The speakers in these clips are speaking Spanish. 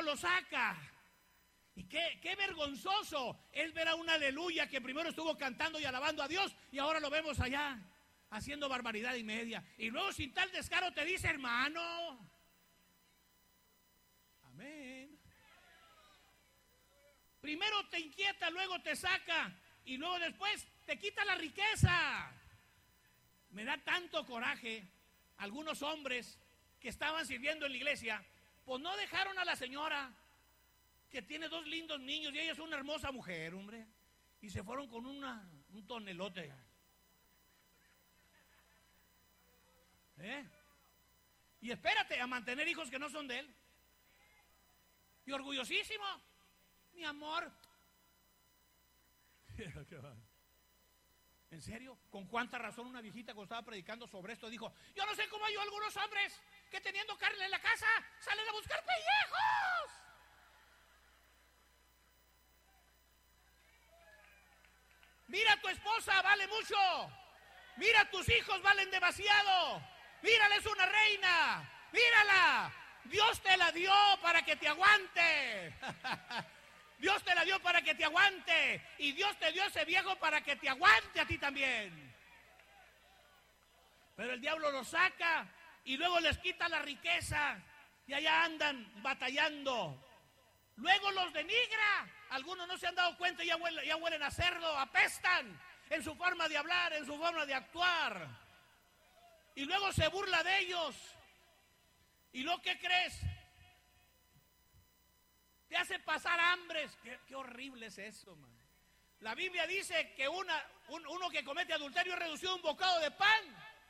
lo saca. Y qué vergonzoso es ver a un aleluya que primero estuvo cantando y alabando a Dios y ahora lo vemos allá haciendo barbaridad y media. Y luego sin tal descaro te dice hermano. Amén. Primero te inquieta, luego te saca y luego después te quita la riqueza. Me da tanto coraje. Algunos hombres que estaban sirviendo en la iglesia, pues no dejaron a la señora que tiene 2 lindos niños y ella es una hermosa mujer, hombre, y se fueron con un tonelote. Y espérate, a mantener hijos que no son de él. Y orgullosísimo, mi amor. ¿En serio? ¿Con cuánta razón una viejita cuando estaba predicando sobre esto dijo, yo no sé cómo hay algunos hombres que teniendo carne en la casa salen a buscar pellejos? Mira a tu esposa, vale mucho. Mira a tus hijos, valen demasiado. Mírala, es una reina. Mírala. Dios te la dio para que te aguante. Dios te la dio para que te aguante. Y Dios te dio ese viejo para que te aguante a ti también. Pero el diablo los saca y luego les quita la riqueza. Y allá andan batallando. Luego los denigra. Algunos no se han dado cuenta y ya huelen a cerdo, apestan en su forma de hablar, en su forma de actuar. Y luego se burla de ellos. ¿Y lo que crees? Te hace pasar hambres. Qué horrible es eso, man. La Biblia dice que uno que comete adulterio es reducido a un bocado de pan.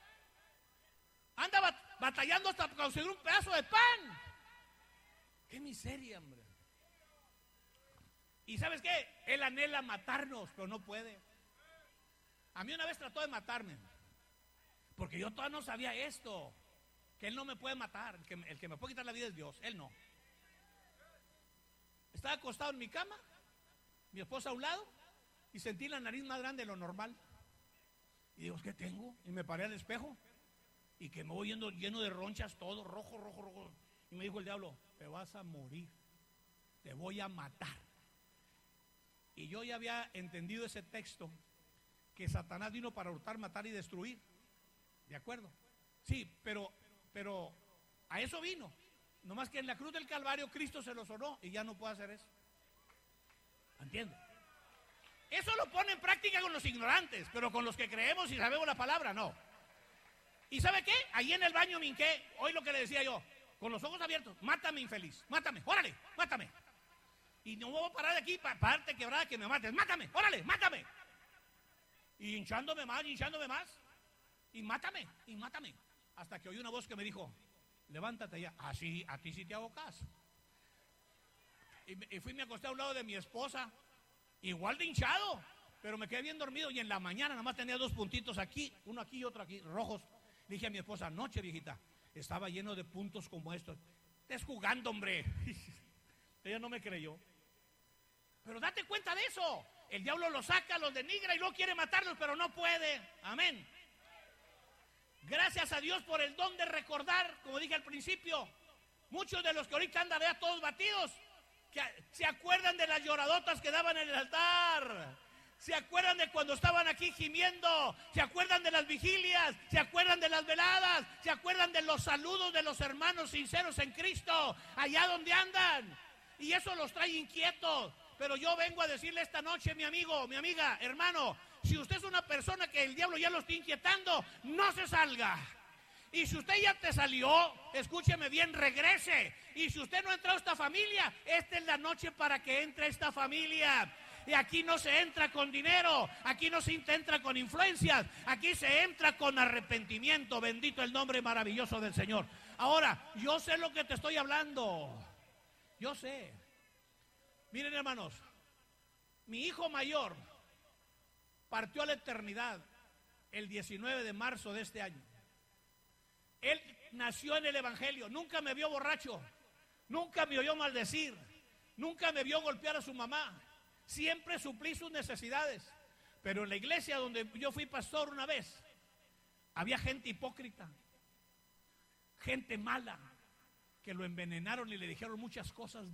Anda batallando hasta conseguir un pedazo de pan. Qué miseria, hombre. ¿Y sabes qué? Él anhela matarnos, pero no puede. A mí una vez trató de matarme, porque yo todavía no sabía esto, que él no me puede matar, el que me puede quitar la vida es Dios, él no. Estaba acostado en mi cama, mi esposa a un lado, y sentí la nariz más grande de lo normal. Y digo, ¿qué tengo? Y me paré al espejo, y que me voy yendo lleno de ronchas, todo rojo, rojo, rojo. Y me dijo el diablo, te vas a morir, te voy a matar. Y yo ya había entendido ese texto, que Satanás vino para hurtar, matar y destruir. ¿De acuerdo? Sí, pero a eso vino. Nomás que en la cruz del Calvario Cristo se lo sonó y ya no puede hacer eso. ¿Entiendes? Eso lo pone en práctica con los ignorantes, pero con los que creemos y sabemos la palabra, no. ¿Y sabe qué? Allí en el baño me hinqué, hoy lo que le decía yo, con los ojos abiertos, mátame infeliz, mátame, órale, mátame. Y no voy a parar de aquí, parte quebrada que me mates, mátame, órale, mátame. Y hinchándome más, y mátame, hasta que oí una voz que me dijo, levántate ya, así, a ti sí te hago caso. Y me acosté a un lado de mi esposa, igual de hinchado, pero me quedé bien dormido y en la mañana nada más tenía 2 puntitos aquí, uno aquí y otro aquí, rojos. Le dije a mi esposa, anoche viejita, estaba lleno de puntos como estos. Estás jugando, hombre. Ella no me creyó. Pero date cuenta de eso. El diablo los saca, los denigra y luego quiere matarlos, pero no puede. Amén. Gracias a Dios por el don de recordar, como dije al principio. Muchos de los que ahorita andan ya todos batidos, que se acuerdan de las lloradotas que daban en el altar. Se acuerdan de cuando estaban aquí gimiendo. Se acuerdan de las vigilias. Se acuerdan de las veladas. Se acuerdan de los saludos de los hermanos sinceros en Cristo, allá donde andan. Y eso los trae inquietos. Pero yo vengo a decirle esta noche, mi amigo, mi amiga, hermano, si usted es una persona que el diablo ya lo está inquietando, no se salga. Y si usted ya te salió, escúcheme bien, regrese. Y si usted no ha entrado a esta familia, esta es la noche para que entre a esta familia. Y aquí no se entra con dinero, aquí no se entra con influencias, aquí se entra con arrepentimiento. Bendito el nombre maravilloso del Señor. Ahora, yo sé lo que te estoy hablando. Yo sé. Miren, hermanos, mi hijo mayor partió a la eternidad el 19 de marzo de este año. Él nació en el Evangelio, nunca me vio borracho, nunca me oyó maldecir, nunca me vio golpear a su mamá, siempre suplí sus necesidades. Pero en la iglesia donde yo fui pastor una vez, había gente hipócrita, gente mala, que lo envenenaron y le dijeron muchas cosas